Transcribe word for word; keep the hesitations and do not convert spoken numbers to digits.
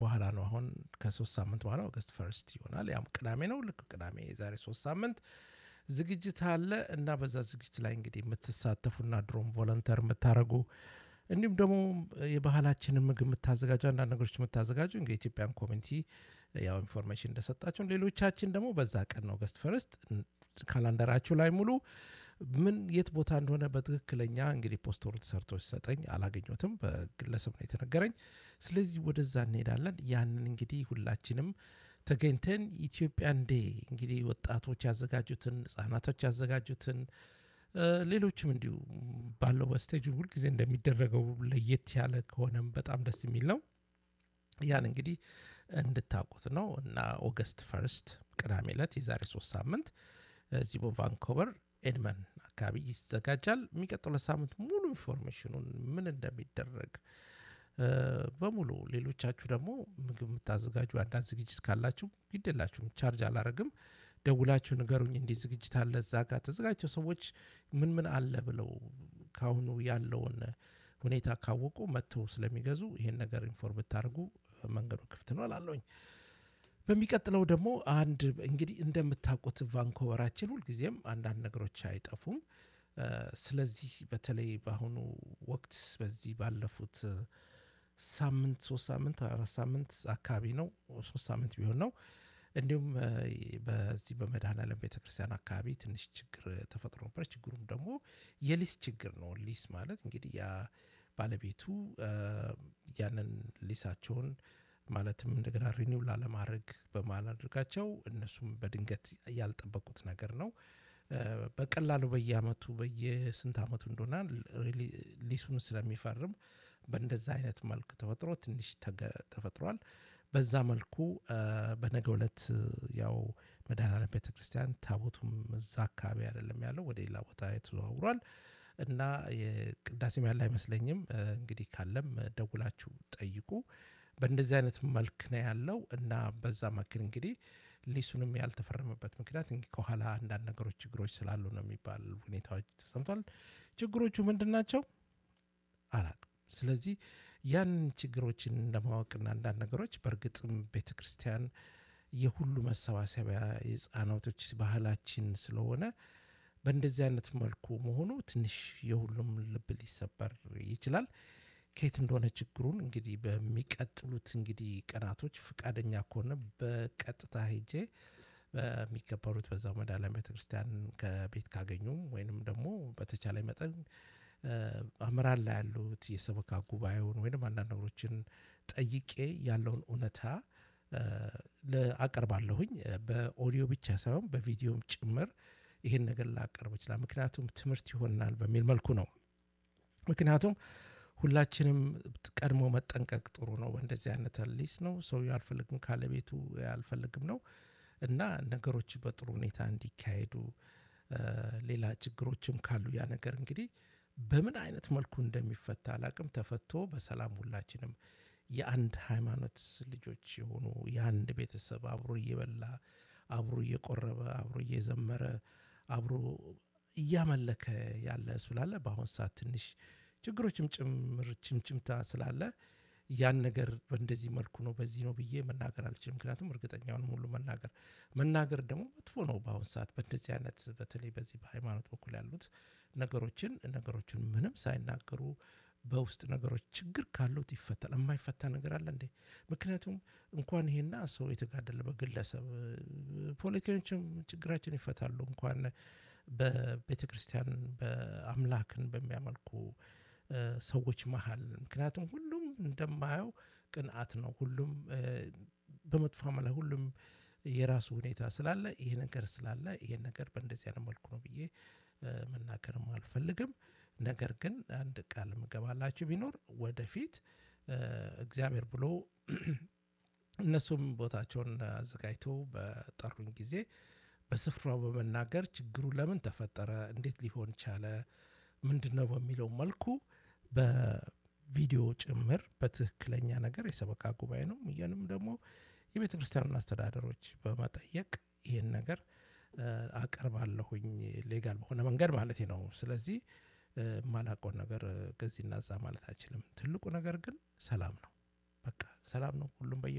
በኋላ ነው። አሁን ከሶስት ሳምንት በኋላ ኦገስት ፈርስት ይሆናል። ያም ቅዳሜ ነው። ልክ ቅዳሜ የዛሬ ሶስት ሳምንት ዝግጅት አለ እና በዛ ዝግጅት ላይ እንግዲህ የምትሳተፉና ድሮም ቮለንተር የምታደርጉ እንዲሁም ደግሞ የባህላችንን ምግብ የምታዘጋጁ አንዳንድ ነገሮች የምታዘጋጁ እንግዲህ ኢትዮጵያን ኮሚኒቲ ያው ኢንፎርሜሽን እንደሰጣችሁ፣ ሌሎቻችን ደግሞ በዛ ቀን ነው ኦገስት ፈርስት ካላንደራችሁ ላይ ሙሉ ምን የት ቦታ እንደሆነ በትክክለኛ እንግዲህ ፖስተሩ ተሰርቶ ሲሰጠኝ አላገኘሁትም፣ በግለሰብ ነው የተነገረኝ። ስለዚህ ወደዛ እንሄዳለን። ያንን እንግዲህ ሁላችንም ተገኝተን ኢትዮጵያን ዴ እንግዲህ ወጣቶች ያዘጋጁትን፣ ህጻናቶች ያዘጋጁትን፣ ሌሎችም እንዲሁ ባለው በስቴጁ ሁልጊዜ እንደሚደረገው ለየት ያለ ከሆነም በጣም ደስ የሚል ነው። ያን እንግዲህ እንድታውቁት ነው እና ኦገስት ፈርስት ቅዳሜ ዕለት የዛሬ ሶስት ሳምንት እዚህ በቫንኮቨር ኤድመን አካባቢ ይዘጋጃል። የሚቀጥለው ሳምንት ሙሉ ኢንፎርሜሽኑን ምን እንደሚደረግ በሙሉ ሌሎቻችሁ ደግሞ ምግብ የምታዘጋጁ አንዳንድ ዝግጅት ካላችሁ ይደላችሁም ቻርጅ አላረግም፣ ደውላችሁ ንገሩኝ። እንዲህ ዝግጅት አለ እዛ ጋር ተዘጋጅተው ሰዎች ምን ምን አለ ብለው ካሁኑ ያለውን ሁኔታ ካወቁ መጥተው ስለሚገዙ ይሄን ነገር ኢንፎርም ብታደርጉ መንገዱ ክፍት ነው እላለሁኝ። በሚቀጥለው ደግሞ አንድ እንግዲህ እንደምታውቁት ቫንኮቨራችን ሁልጊዜም አንዳንድ ነገሮች አይጠፉም። ስለዚህ በተለይ በአሁኑ ወቅት በዚህ ባለፉት ሳምንት ሶስት ሳምንት አራት ሳምንት አካባቢ ነው ሶስት ሳምንት ቢሆን ነው እንዲሁም በዚህ በመድኃኔዓለም ቤተክርስቲያን አካባቢ ትንሽ ችግር ተፈጥሮ ነበር። ችግሩም ደግሞ የሊስ ችግር ነው። ሊስ ማለት እንግዲህ ያ ባለቤቱ ያንን ሊሳቸውን ማለትም እንደገና ሪኒው ላለማድረግ በማላድርጋቸው እነሱም በድንገት ያልጠበቁት ነገር ነው። በቀላሉ በየአመቱ በየስንት አመቱ እንደሆነ ሊሱን ስለሚፈርም በእንደዛ አይነት መልክ ተፈጥሮ ትንሽ ተፈጥሯል። በዛ መልኩ በነገው ዕለት ያው መድኃኔዓለም ቤተክርስቲያን ታቦቱም እዛ አካባቢ አይደለም ያለው ወደ ሌላ ቦታ ተዘዋውሯል እና የቅዳሴም ያለ አይመስለኝም። እንግዲህ ካለም ደውላችሁ ጠይቁ። በእንደዚህ አይነት መልክ ነው ያለው እና በዛ መክን እንግዲህ ሊሱንም ያልተፈረመበት ምክንያት እንግዲህ ከኋላ አንዳንድ ነገሮች ችግሮች ስላሉ ነው የሚባል ሁኔታዎች ተሰምቷል። ችግሮቹ ምንድን ናቸው አላቅም። ስለዚህ ያን ችግሮችን ለማወቅና አንዳንድ ነገሮች በእርግጥም ቤተክርስቲያን የሁሉ መሰባሰቢያ የህፃናቶች ባህላችን ስለሆነ በእንደዚህ አይነት መልኩ መሆኑ ትንሽ የሁሉም ልብ ሊሰበር ይችላል። ከየት እንደሆነ ችግሩን እንግዲህ በሚቀጥሉት እንግዲህ ቀናቶች ፍቃደኛ ከሆነ በቀጥታ ሄጄ በሚከበሩት በዛው መድኃኔዓለም ቤተክርስቲያን ከቤት ካገኙም ወይንም ደግሞ በተቻለ መጠን አመራር ላይ ያሉት የሰበካ ጉባኤውን ወይንም አንዳንድ ነገሮችን ጠይቄ ያለውን እውነታ ለአቀርባለሁኝ። በኦዲዮ ብቻ ሳይሆን በቪዲዮም ጭምር ይሄን ነገር ላቀርብ ይችላል። ምክንያቱም ትምህርት ይሆናል በሚል መልኩ ነው። ምክንያቱም ሁላችንም ቀድሞ መጠንቀቅ ጥሩ ነው። በእንደዚህ አይነት ሊስ ነው ሰው ያልፈልግም ካለ ቤቱ ያልፈልግም ነው እና ነገሮች በጥሩ ሁኔታ እንዲካሄዱ ሌላ ችግሮችም ካሉ ያ ነገር እንግዲህ በምን አይነት መልኩ እንደሚፈታ አላቅም። ተፈቶ በሰላም ሁላችንም የአንድ ሃይማኖት ልጆች የሆኑ የአንድ ቤተሰብ አብሮ እየበላ አብሮ እየቆረበ አብሮ እየዘመረ አብሮ እያመለከ ያለ ስላለ በአሁን ሰዓት ትንሽ ችግሮችም ጭምር ችምችምታ ስላለ ያን ነገር በእንደዚህ መልኩ ነው በዚህ ነው ብዬ መናገር አልችልም። ምክንያቱም እርግጠኛውን ሁሉ መናገር መናገር ደግሞ መጥፎ ነው። በአሁን ሰዓት በእንደዚህ አይነት በተለይ በዚህ በሃይማኖት በኩል ያሉት ነገሮችን ነገሮችን ምንም ሳይናገሩ በውስጥ ነገሮች ችግር ካሉት ይፈታል። የማይፈታ ነገር አለ እንዴ? ምክንያቱም እንኳን ይሄና ሰው የተጋደለ በግለሰብ ፖለቲከኞችም ችግራችን ይፈታሉ። እንኳን በቤተ ክርስቲያን በአምላክን በሚያመልኩ ሰዎች መሀል ምክንያቱም ሁሉም እንደማየው ቅንዓት ነው። ሁሉም በመጥፎ ላይ ሁሉም የራሱ ሁኔታ ስላለ ይሄ ነገር ስላለ ይሄ ነገር በእንደዚህ አይነት መልኩ ነው ብዬ መናገርም አልፈልግም። ነገር ግን አንድ ቃል ምገባላችሁ ቢኖር ወደፊት እግዚአብሔር ብሎ እነሱም ቦታቸውን አዘጋጅተው በጠሩኝ ጊዜ በስፍራው በመናገር ችግሩ ለምን ተፈጠረ፣ እንዴት ሊሆን ቻለ፣ ምንድነው በሚለው መልኩ በቪዲዮ ጭምር በትክክለኛ ነገር የሰበካ ጉባኤ ነው ይሄንም ደግሞ የቤተ ክርስቲያኑን አስተዳደሮች በመጠየቅ ይሄን ነገር አቀርባለሁኝ ሌጋል በሆነ መንገድ ማለት ነው። ስለዚህ ማላቆን ነገር ከዚህና እዛ ማለት አይችልም። ትልቁ ነገር ግን ሰላም ነው። በቃ ሰላም ነው። ሁሉም በየ